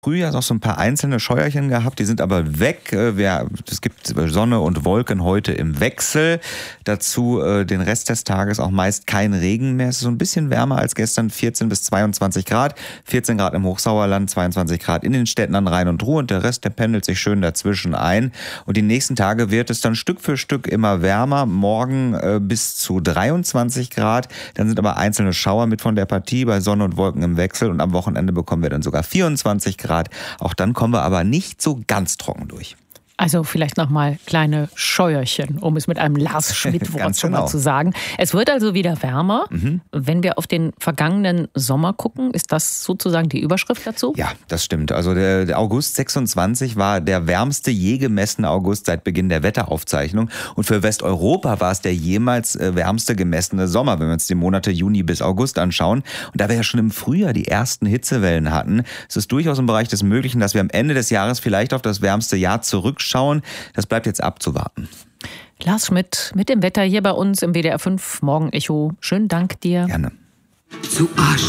Frühjahr noch so ein paar einzelne Scheuerchen gehabt, die sind aber weg. Es gibt Sonne und Wolken heute im Wechsel. Dazu den Rest des Tages auch meist kein Regen mehr. Es ist so ein bisschen wärmer als gestern, 14 bis 22 Grad. 14 Grad im Hochsauerland, 22 Grad in den Städten an Rhein und Ruhr und der Rest, der pendelt sich schön dazwischen ein. Und die nächsten Tage wird es dann Stück für Stück immer wärmer. Morgen bis zu 23 Grad. Dann sind aber einzelne Schauer mit von der Partie bei Sonne und Wolken im Wechsel. Und am Wochenende bekommen wir dann sogar 24 Grad. Auch dann kommen wir aber nicht so ganz trocken durch. Also vielleicht nochmal kleine Scheuerchen, um es mit einem Lars Schmidt-Wort genau. zu sagen. Es wird also wieder wärmer. Wenn wir auf den vergangenen Sommer gucken, ist das sozusagen die Überschrift dazu? Ja, das stimmt. Also der August 26 war der wärmste je gemessene August seit Beginn der Wetteraufzeichnung. Und für Westeuropa war es der jemals wärmste gemessene Sommer, wenn wir uns die Monate Juni bis August anschauen. Und da wir ja schon im Frühjahr die ersten Hitzewellen hatten, ist es durchaus im Bereich des Möglichen, dass wir am Ende des Jahres vielleicht auf das wärmste Jahr zurückschauen. Das bleibt jetzt abzuwarten. Lars Schmidt mit dem Wetter hier bei uns im WDR 5 Morgenecho. Schönen Dank dir. Gerne. Zu Arsch.